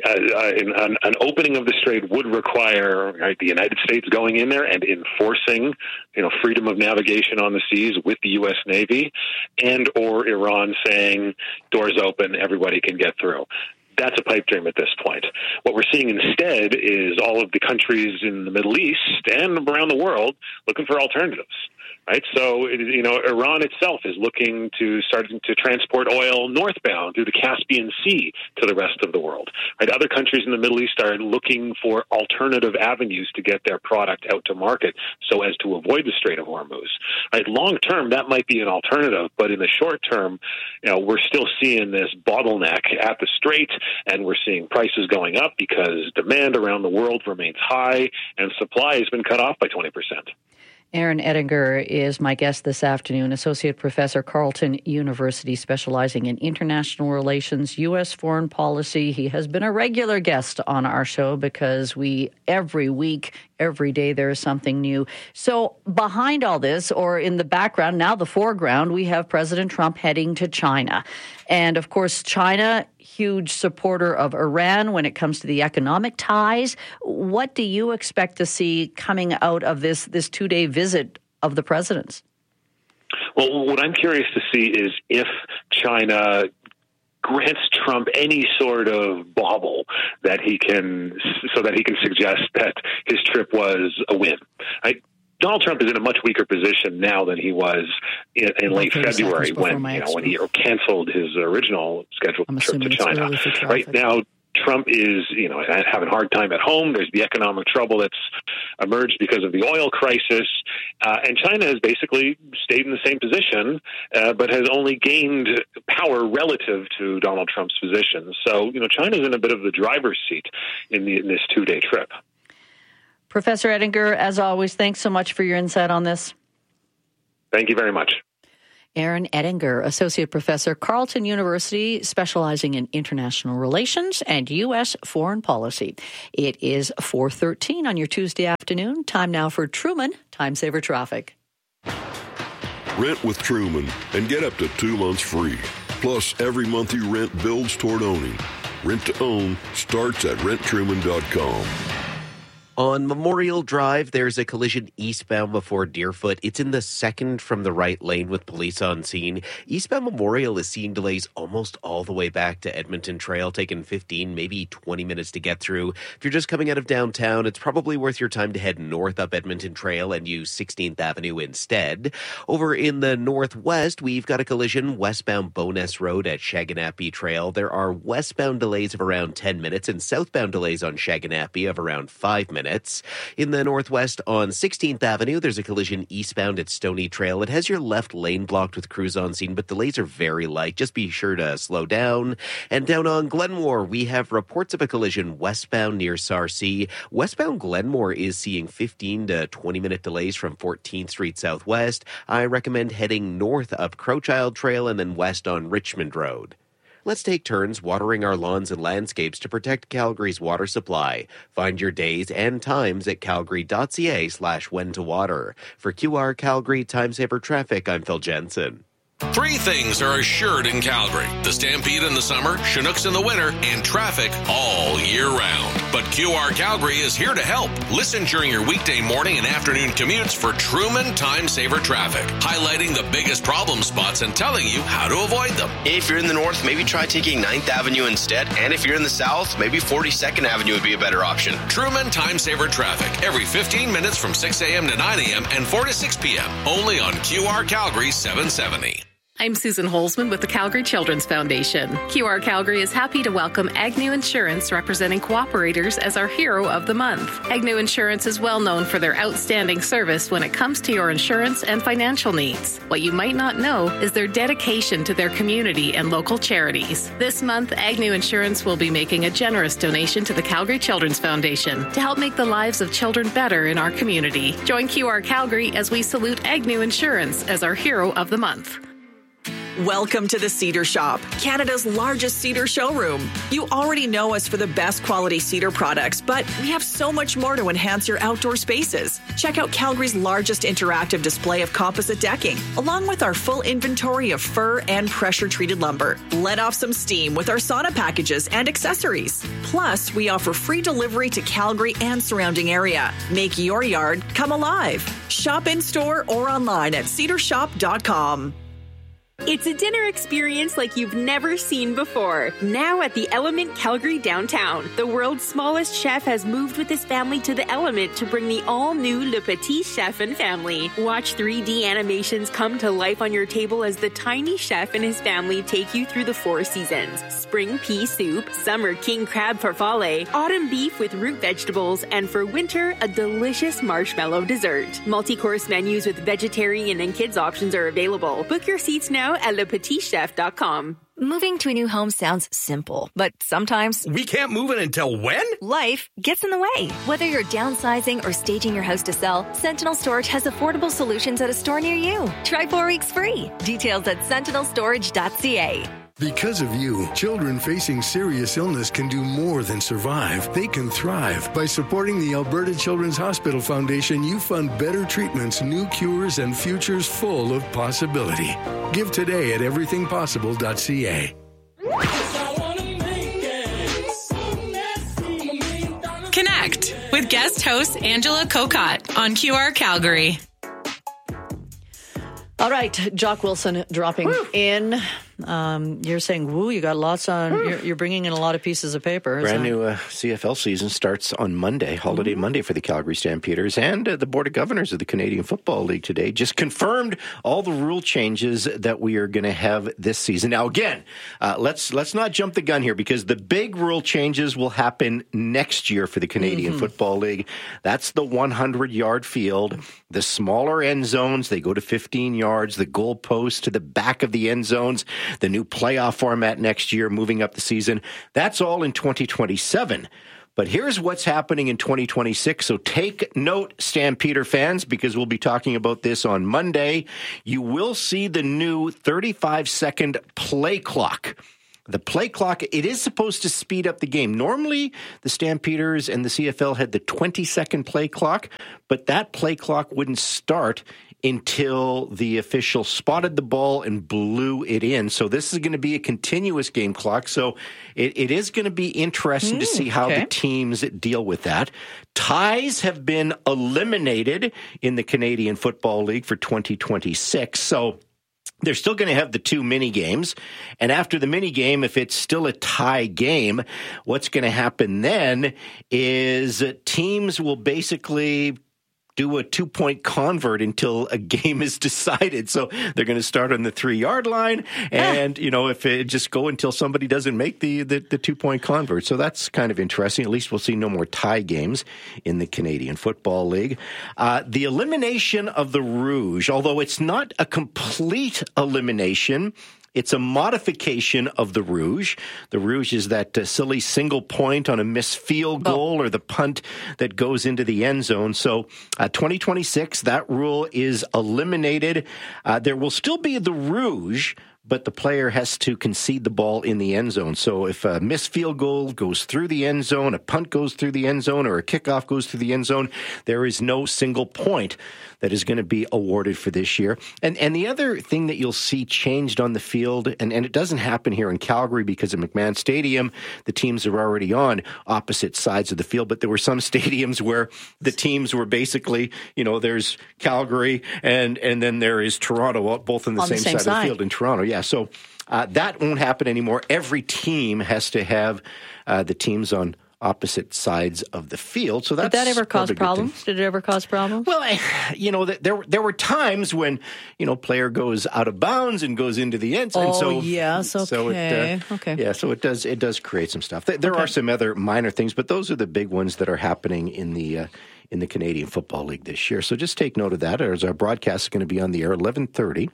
S8: An opening of the strait would require the United States going in there and enforcing, freedom of navigation on the seas with the U.S. Navy, and or Iran saying doors open, everybody can get through. That's a pipe dream at this point. What we're seeing instead is all of the countries in the Middle East and around the world looking for alternatives. Right, so Iran itself is looking to starting to transport oil northbound through the Caspian Sea to the rest of the world. Right, other countries in the Middle East are looking for alternative avenues to get their product out to market, so as to avoid the Strait of Hormuz. Right, long term, that might be an alternative, but in the short term, we're still seeing this bottleneck at the strait, and we're seeing prices going up because demand around the world remains high, and supply has been cut off by 20%.
S2: Aaron Ettinger is my guest this afternoon, Associate Professor, Carleton University, specializing in international relations, U.S. foreign policy. He has been a regular guest on our show because every week, every day, there is something new. So behind all this, or in the background, now the foreground, we have President Trump heading to China. And of course, China, huge supporter of Iran when it comes to the economic ties. What do you expect to see coming out of this 2-day visit of the president's?
S8: Well, what I'm curious to see is if China grants Trump any sort of bauble so that he can suggest that his trip was a win. Donald Trump is in a much weaker position now than he was in late February when he canceled his original scheduled trip to China. Right now, Trump is, having a hard time at home. There's the economic trouble that's emerged because of the oil crisis. And China has basically stayed in the same position, but has only gained power relative to Donald Trump's position. So, China's in a bit of the driver's seat in this 2-day trip.
S2: Professor Ettinger, as always, thanks so much for your insight on this.
S8: Thank you very much.
S2: Aaron Ettinger, Associate Professor, Carleton University, specializing in international relations and U.S. foreign policy. It is 4:13 on your Tuesday afternoon. Time now for Truman Time Saver Traffic.
S26: Rent with Truman and get up to 2 months free. Plus, every month you rent builds toward owning. Rent to own starts at renttruman.com.
S27: On Memorial Drive, there's a collision eastbound before Deerfoot. It's in the second from the right lane with police on scene. Eastbound Memorial is seeing delays almost all the way back to Edmonton Trail, taking 15, maybe 20 minutes to get through. If you're just coming out of downtown, it's probably worth your time to head north up Edmonton Trail and use 16th Avenue instead. Over in the northwest, we've got a collision westbound Bowness Road at Shaganapie Trail. There are westbound delays of around 10 minutes and southbound delays on Shaganapie of around 5 minutes. In the northwest on 16th Avenue, there's a collision eastbound at Stony Trail. It has your left lane blocked with crews on scene, but delays are very light. Just be sure to slow down. And down on Glenmore, we have reports of a collision westbound near Sarcee. Westbound Glenmore is seeing 15 to 20-minute delays from 14th Street Southwest. I recommend heading north up Crowchild Trail and then west on Richmond Road. Let's take turns watering our lawns and landscapes to protect Calgary's water supply. Find your days and times at calgary.ca/when-to-water. For QR Calgary Time Saver Traffic, I'm Phil Jensen.
S23: 3 things are assured in Calgary: the Stampede in the summer, Chinooks in the winter, and traffic all year round. But QR Calgary is here to help. Listen during your weekday morning and afternoon commutes for Truman Time Saver Traffic, highlighting the biggest problem spots and telling you how to avoid them.
S9: If you're in the north, maybe try taking 9th Avenue instead. And if you're in the south, maybe 42nd Avenue would be a better option.
S23: Truman Time Saver Traffic, every 15 minutes from 6 a.m. to 9 a.m. and 4 to 6 p.m. Only on QR Calgary 770.
S6: I'm Susan Holzman with the Calgary Children's Foundation. QR Calgary is happy to welcome Agnew Insurance, representing cooperators, as our Hero of the Month. Agnew Insurance is well known for their outstanding service when it comes to your insurance and financial needs. What you might not know is their dedication to their community and local charities. This month, Agnew Insurance will be making a generous donation to the Calgary Children's Foundation to help make the lives of children better in our community. Join QR Calgary as we salute Agnew Insurance as our Hero of the Month.
S21: Welcome to the Cedar Shop, Canada's largest cedar showroom. You already know us for the best quality cedar products, but we have so much more to enhance your outdoor spaces. Check out Calgary's largest interactive display of composite decking, along with our full inventory of fir and pressure-treated lumber. Let off some steam with our sauna packages and accessories. Plus, we offer free delivery to Calgary and surrounding area. Make your yard come alive. Shop in-store or online at cedarshop.com.
S20: It's a dinner experience like you've never seen before. Now at the Element Calgary downtown, the world's smallest chef has moved with his family to the Element to bring the all-new Le Petit Chef and family. Watch 3D animations come to life on your table as the tiny chef and his family take you through the 4 seasons. Spring pea soup, summer king crab farfalle, autumn beef with root vegetables, and for winter, a delicious marshmallow dessert. Multi-course menus with vegetarian and kids options are available. Book your seats now at lepetitchef.com.
S15: Moving to a new home sounds simple, but sometimes
S10: we can't move in until when?
S15: Life gets in the way. Whether you're downsizing or staging your house to sell, Sentinel Storage has affordable solutions at a store near you. Try 4 weeks free. Details at sentinelstorage.ca.
S11: Because of you, children facing serious illness can do more than survive. They can thrive. By supporting the Alberta Children's Hospital Foundation, you fund better treatments, new cures, and futures full of possibility. Give today at everythingpossible.ca.
S6: Connect with guest host Angela Kokot on QR Calgary.
S2: All right, Jock Wilson dropping in. You're saying, woo, you got lots on, you're bringing in a lot of pieces of paper.
S10: Brand new CFL season starts on Monday, holiday Monday for the Calgary Stampeders. And the Board of Governors of the Canadian Football League today just confirmed all the rule changes that we are going to have this season. Now, again, let's not jump the gun here, because the big rule changes will happen next year for the Canadian Football League. That's the 100-yard field, the smaller end zones, they go to 15 yards, the goalposts to the back of the end zones, the new playoff format next year, moving up the season. That's all in 2027. But here's what's happening in 2026. So take note, Stampeder fans, because we'll be talking about this on Monday. You will see the new 35-second play clock. The play clock, it is supposed to speed up the game. Normally, the Stampeders and the CFL had the 20-second play clock, but that play clock wouldn't start until the official spotted the ball and blew it in. So this is going to be a continuous game clock. So it is going to be interesting to see how the teams deal with that. Ties have been eliminated in the Canadian Football League for 2026. So they're still going to have the 2 mini games. And after the mini game, if it's still a tie game, what's going to happen then is teams will basically do a 2-point convert until a game is decided. So they're going to start on the 3-yard line, and if it just go until somebody doesn't make the 2-point convert. So that's kind of interesting. At least we'll see no more tie games in the Canadian Football League. The elimination of the Rouge, although it's not a complete elimination, it's a modification of the Rouge. The Rouge is that silly single point on a missed field goal or the punt that goes into the end zone. So 2026, that rule is eliminated. There will still be the Rouge, but the player has to concede the ball in the end zone. So if a missed field goal goes through the end zone, a punt goes through the end zone, or a kickoff goes through the end zone, there is no single point that is going to be awarded for this year. And the other thing that you'll see changed on the field, and it doesn't happen here in Calgary because of McMahon Stadium, the teams are already on opposite sides of the field, but there were some stadiums where the teams were basically, there's Calgary and then there is Toronto, both on the same side of the field in Toronto. Yeah, so that won't happen anymore. Every team has to have the teams on opposite sides of the field. So that's
S2: Did that ever cause problems? Did it ever cause problems?
S10: Well, there were times when, player goes out of bounds and goes into the end zone.
S2: Oh, yes, okay.
S10: So it does create some stuff. There are some other minor things, but those are the big ones that are happening in the Canadian Football League this year. So just take note of that, as our broadcast is going to be on the air 11:30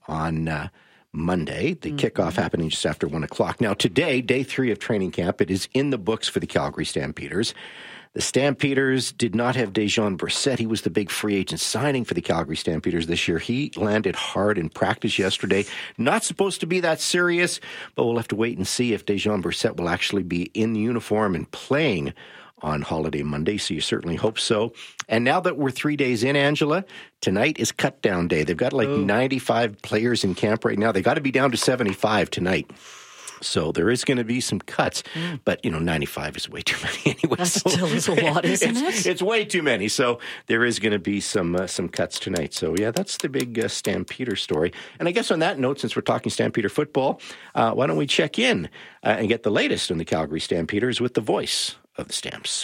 S10: on Monday, the kickoff happening just after 1 o'clock. Now, today, day 3 of training camp, it is in the books for the Calgary Stampeders. The Stampeders did not have Dejon Brissett. He was the big free agent signing for the Calgary Stampeders this year. He landed hard in practice yesterday. Not supposed to be that serious, but we'll have to wait and see if Dejon Brissett will actually be in uniform and playing on holiday Monday, so you certainly hope so. And now that we're 3 days in, Angela, tonight is cut down day. They've got 95 players in camp right now. They got to be down to 75 tonight. So there is going to be some cuts, but 95 is way too many anyway.
S2: That still is a lot, isn't it?
S10: It's way too many. So there is going to be some cuts tonight. So yeah, that's the big Stampeder story. And I guess on that note, since we're talking Stampeder football, why don't we check in and get the latest on the Calgary Stampeders with the voice of the Stamps.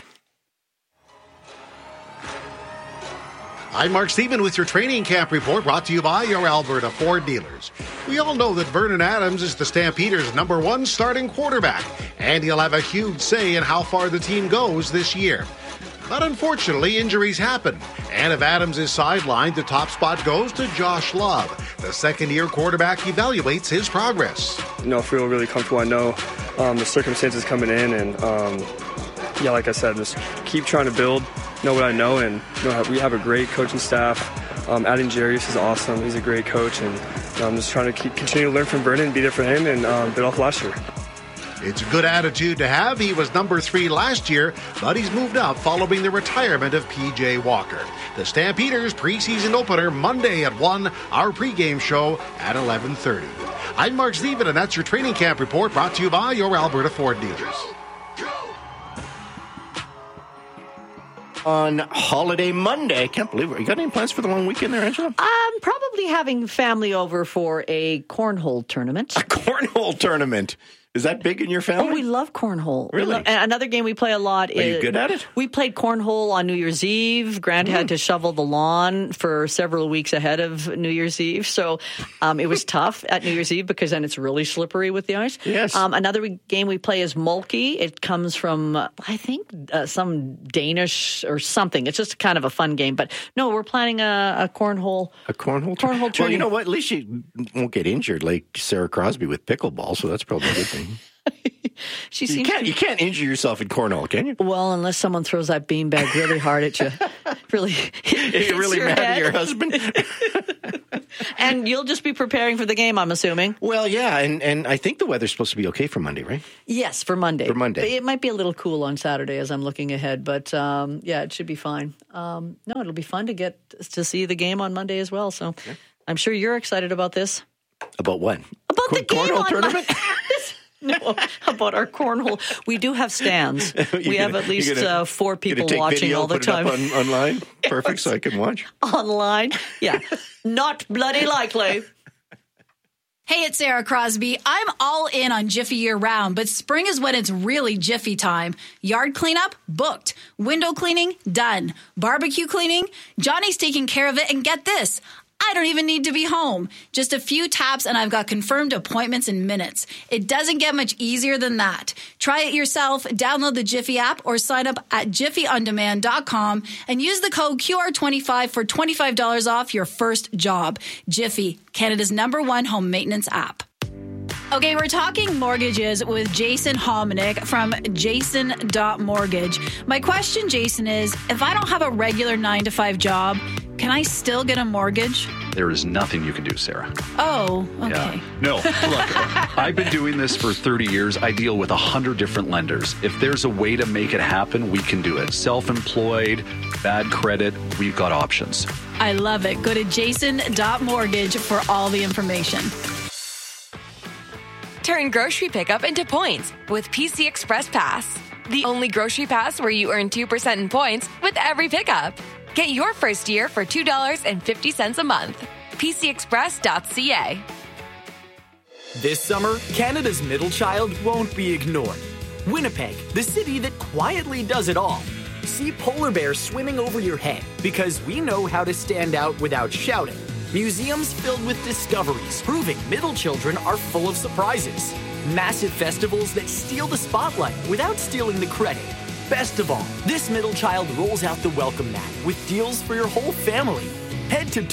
S12: I'm Mark Stephen with your training camp report, brought to you by your Alberta Ford dealers. We all know that Vernon Adams is the Stampeders' #1 starting quarterback, and he'll have a huge say in how far the team goes this year. But unfortunately, injuries happen, and if Adams is sidelined, the top spot goes to Josh Love. The second-year quarterback evaluates his progress.
S13: I feel really comfortable. I know the circumstances coming in, and like I said, just keep trying to build, know what I know, and we have a great coaching staff. Adding Jarius is awesome. He's a great coach, and I'm just trying to continue to learn from Vernon, be there for him, and build off last year.
S12: It's a good attitude to have. He was #3 last year, but he's moved up following the retirement of P.J. Walker. The Stampeders preseason opener Monday at 1, our pregame show at 11:30. I'm Mark Stephen, and that's your training camp report, brought to you by your Alberta Ford dealers.
S10: on holiday Monday. I can't believe it. You got any plans for the long weekend there, Angela?
S2: I'm probably having family over for a cornhole tournament.
S10: A cornhole tournament? Is that big in your family?
S2: Oh, we love cornhole.
S10: Really?
S2: Another game we play a lot is...
S10: Are you good at it?
S2: We played cornhole on New Year's Eve. Grant had to shovel the lawn for several weeks ahead of New Year's Eve. So it was tough at New Year's Eve because then it's really slippery with the ice.
S10: Yes.
S2: Another game we play is Molky. It comes from, I think, some Danish or something. It's just kind of a fun game. But no, we're planning a cornhole.
S10: A cornhole
S2: tournament.
S10: Well, you know what? At least you won't get injured like Sarah Crosby with pickleball, so that's probably a good thing. You can't injure yourself in cornhole, can you?
S2: Well, unless someone throws that beanbag really hard at you. Really,
S10: you're really mad at your husband.
S2: And you'll just be preparing for the game, I'm assuming.
S10: Well, yeah, and I think the weather's supposed to be okay for Monday, right?
S2: Yes, for Monday.
S10: For Monday.
S2: It might be a little cool on Saturday as I'm looking ahead, but yeah, it should be fine. No, it'll be fun to get to see the game on Monday as well. So I'm sure you're excited about this.
S10: About what?
S2: About the game
S10: cornhole
S2: on
S10: tournament?
S2: No, about our cornhole. We do have stands. We have at least 4 people watching all the time.
S10: Put it up online? Perfect, so I can watch.
S2: Online? Yeah. Not bloody likely.
S5: Hey, it's Sarah Crosby. I'm all in on Jiffy year-round, but spring is when it's really Jiffy time. Yard cleanup? Booked. Window cleaning? Done. Barbecue cleaning? Johnny's taking care of it, and get this. I don't even need to be home. Just a few taps and I've got confirmed appointments in minutes. It doesn't get much easier than that. Try it yourself, download the Jiffy app or sign up at jiffyondemand.com and use the code QR25 for $25 off your first job. Jiffy, Canada's #1 home maintenance app. Okay, we're talking mortgages with Jason Hominick from jason.mortgage. My question, Jason, is if I don't have a regular 9-to-5 job, can I still get a mortgage?
S14: There is nothing you can do, Sarah.
S5: Oh, okay.
S14: Yeah. No, look, I've been doing this for 30 years. I deal with 100 different lenders. If there's a way to make it happen, we can do it. Self-employed, bad credit, we've got options.
S5: I love it. Go to jason.mortgage for all the information.
S16: Turn grocery pickup into points with PC Express Pass. The only grocery pass where you earn 2% in points with every pickup. Get your first year for $2.50 a month. PCExpress.ca.
S17: This summer, Canada's middle child won't be ignored. Winnipeg, the city that quietly does it all. See polar bears swimming over your head because we know how to stand out without shouting. Museums filled with discoveries proving middle children are full of surprises. Massive festivals that steal the spotlight without stealing the credit. Best of all, this middle child rolls out the welcome mat with deals for your whole family. Head to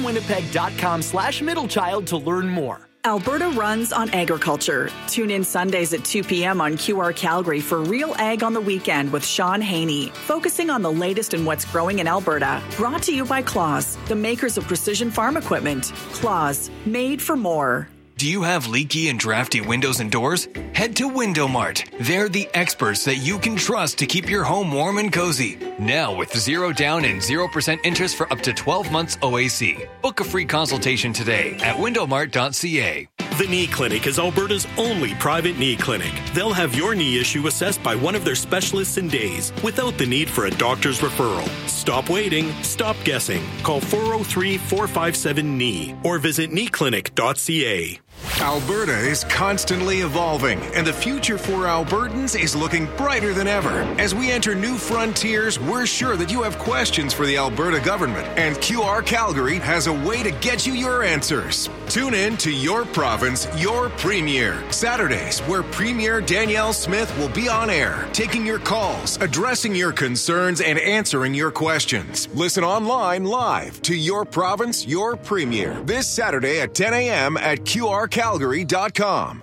S17: tourismwinnipeg.com/middlechild to learn more.
S21: Alberta runs on agriculture. Tune in Sundays at 2 p.m. on QR Calgary for Real Ag on the Weekend with Sean Haney, focusing on the latest in what's growing in Alberta. Brought to you by Claus, the makers of precision farm equipment. Claus, made for more.
S18: Do you have leaky and drafty windows and doors? Head to Window Mart. They're the experts that you can trust to keep your home warm and cozy. Now with 0 down and 0% interest for up to 12 months OAC. Book a free consultation today at windowmart.ca.
S19: The Knee Clinic is Alberta's only private knee clinic. They'll have your knee issue assessed by one of their specialists in days without the need for a doctor's referral. Stop waiting. Stop guessing. Call 403-457-KNEE or visit kneeclinic.ca.
S22: Alberta is constantly evolving, and the future for Albertans is looking brighter than ever. As we enter new frontiers, we're sure that you have questions for the Alberta government, and QR Calgary has a way to get you your answers. Tune in to Your Province, Your Premier, Saturdays, where Premier Danielle Smith will be on air, taking your calls, addressing your concerns, and answering your questions. Listen online live to Your Province, Your Premier, this Saturday at 10 a.m. at QRCalgary.com.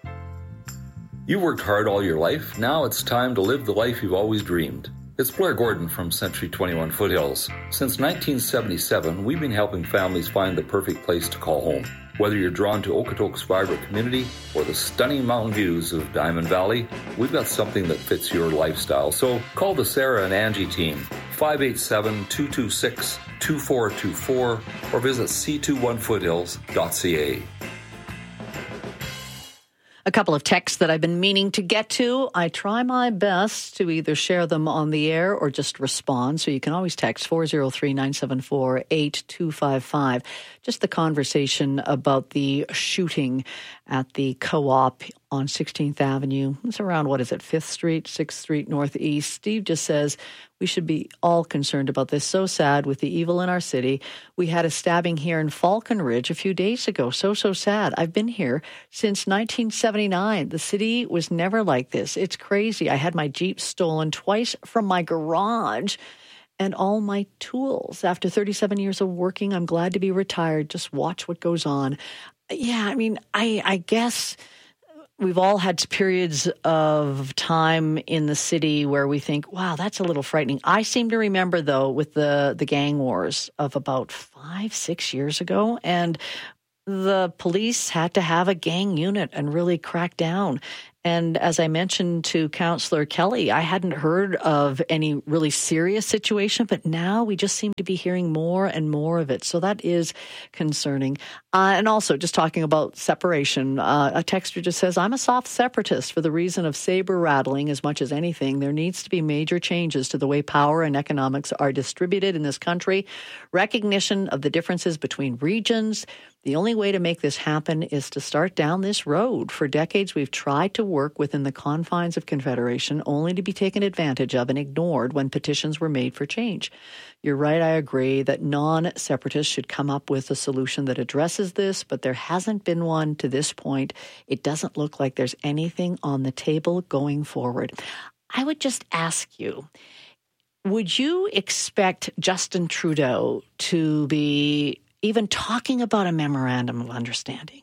S25: You worked hard all your life. Now it's time to live the life you've always dreamed. It's Blair Gordon from Century 21 Foothills. Since 1977, we've been helping families find the perfect place to call home. Whether you're drawn to Okotoks vibrant community or the stunning mountain views of Diamond Valley, we've got something that fits your lifestyle. So call the Sarah and Angie team, 587-226-2424, or visit c21foothills.ca.
S2: A couple of texts that I've been meaning to get to. I try my best to either share them on the air or just respond. So you can always text 403-974-8255. Just the conversation about the shooting at the Co-op on 16th Avenue. It's around, 5th Street, 6th Street Northeast. Steve just says we should be all concerned about this. So sad with the evil in our city. We had a stabbing here in Falcon Ridge a few days ago. So sad. I've been here since 1979. The city was never like this. It's crazy. I had my Jeep stolen twice from my garage and all my tools. After 37 years of working, I'm glad to be retired. Just watch what goes on. Yeah, I mean, I guess we've all had periods of time in the city where we think, wow, that's a little frightening. I seem to remember, though, with the gang wars of about 5-6 years ago, and the police had to have a gang unit and really crack down. And as I mentioned to Councillor Kelly, I hadn't heard of any really serious situation, but now we just seem to be hearing more and more of it. So that is concerning. And also just talking about separation, a texter just says, I'm a soft separatist for the reason of saber rattling as much as anything. There needs to be major changes to the way power and economics are distributed in this country. Recognition of the differences between regions. The only way to make this happen is to start down this road. For decades, we've tried to work within the confines of Confederation, only to be taken advantage of and ignored when petitions were made for change. You're right, I agree that non-separatists should come up with a solution that addresses this, but there hasn't been one to this point. It doesn't look like there's anything on the table going forward. I would just ask you, would you expect Justin Trudeau to be even talking about a memorandum of understanding?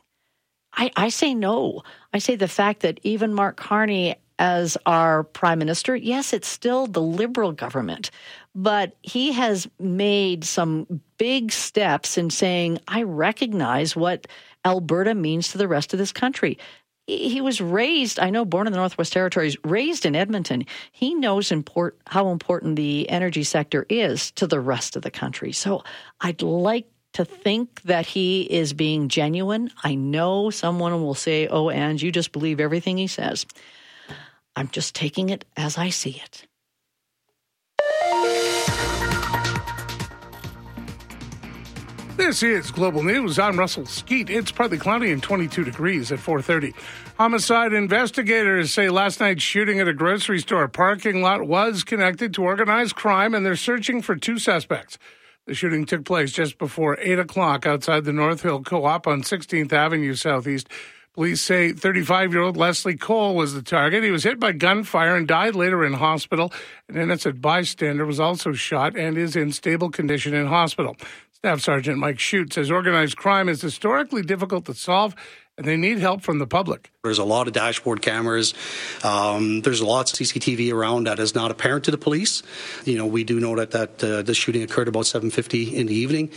S2: I say no. I say the fact that even Mark Carney as our prime minister, yes, it's still the Liberal government, but he has made some big steps in saying, I recognize what Alberta means to the rest of this country. He was raised, I know, born in the Northwest Territories, raised in Edmonton. He knows how important the energy sector is to the rest of the country. So I'd like to think that he is being genuine. I know someone will say, oh, Ange, you just believe everything he says. I'm just taking it as I see it.
S1: This is Global News. I'm Russell Skeet. It's partly cloudy and 22 degrees at 4:30. Homicide investigators say last night's shooting at a grocery store parking lot was connected to organized crime, and they're searching for 2 suspects. The shooting took place just before 8 o'clock outside the North Hill Co-op on 16th Avenue Southeast. Police say 35-year-old Leslie Cole was the target. He was hit by gunfire and died later in hospital. An innocent bystander was also shot and is in stable condition in hospital. Staff Sergeant Mike Shute says organized crime is historically difficult to solve, and they need help from the public.
S3: There's a lot of dashboard cameras. There's lots of CCTV around that is not apparent to the police. You know, we do know that the shooting occurred about 7:50 in the evening.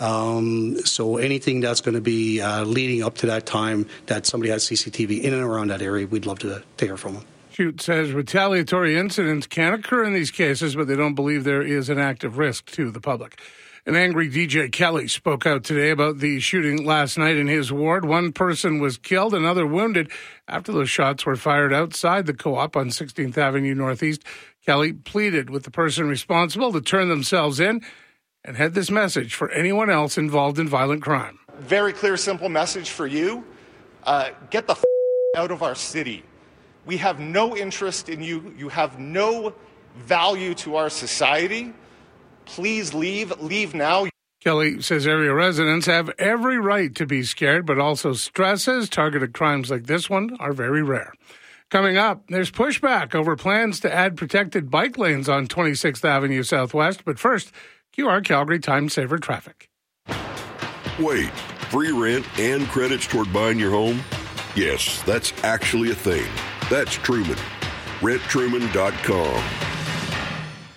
S3: So anything that's going to be leading up to that time that somebody has CCTV in and around that area, we'd love to hear from them.
S1: Shute says retaliatory incidents can occur in these cases, but they don't believe there is an active risk to the public. An angry DJ Kelly spoke out today about the shooting last night in his ward. One person was killed, another wounded after those shots were fired outside the Co-op on 16th Avenue Northeast. Kelly pleaded with the person responsible to turn themselves in and had this message for anyone else involved in violent crime.
S4: Very clear, simple message for you. Get the out of our city. We have no interest in you. You have no value to our society. Please leave. Leave now.
S1: Kelly says area residents have every right to be scared, but also stresses targeted crimes like this one are very rare. Coming up, there's pushback over plans to add protected bike lanes on 26th Avenue Southwest. But first, QR Calgary Time Saver traffic.
S7: Wait, free rent and credits toward buying your home? Yes, that's actually a thing. That's Truman. RentTruman.com.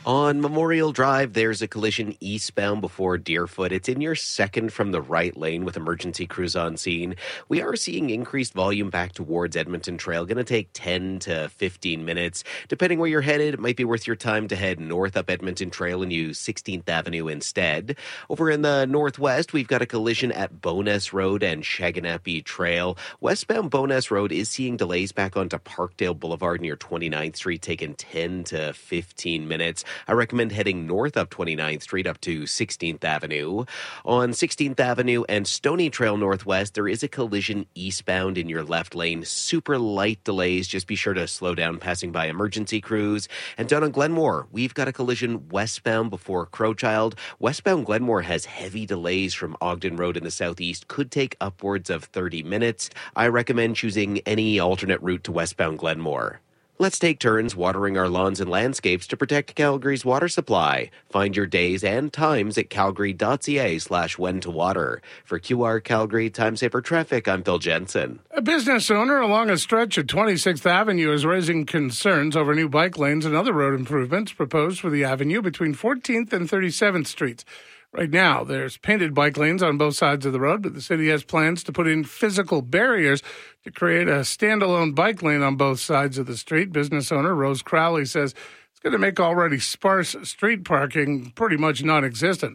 S8: On Memorial Drive, there's a collision eastbound before Deerfoot. It's in your second from the right lane with emergency crews on scene. We are seeing increased volume back towards Edmonton Trail. Going to take 10 to 15 minutes. Depending where you're headed, it might be worth your time to head north up Edmonton Trail and use 16th Avenue instead. Over in the northwest, we've got a collision at Bowness Road and Shaganapie Trail. Westbound Bowness Road is seeing delays back onto Parkdale Boulevard near 29th Street, taking 10 to 15 minutes. I recommend heading north up 29th Street up to 16th Avenue. On 16th Avenue and Stony Trail Northwest, there is a collision eastbound in your left lane. Super light delays. Just be sure to slow down passing by emergency crews. And down on Glenmore, we've got a collision westbound before Crowchild. Westbound Glenmore has heavy delays from Ogden Road in the southeast. Could take upwards of 30 minutes. I recommend choosing any alternate route to westbound Glenmore. Let's take turns watering our lawns and landscapes to protect Calgary's water supply. Find your days and times at calgary.ca/when-to-water. For QR Calgary Time Saver Traffic, I'm Phil Jensen.
S1: A business owner along a stretch at 26th Avenue is raising concerns over new bike lanes and other road improvements proposed for the avenue between 14th and 37th Streets. Right now, there's painted bike lanes on both sides of the road, but the city has plans to put in physical barriers to create a standalone bike lane on both sides of the street. Business owner Rose Crowley says it's going to make already sparse street parking pretty much non-existent.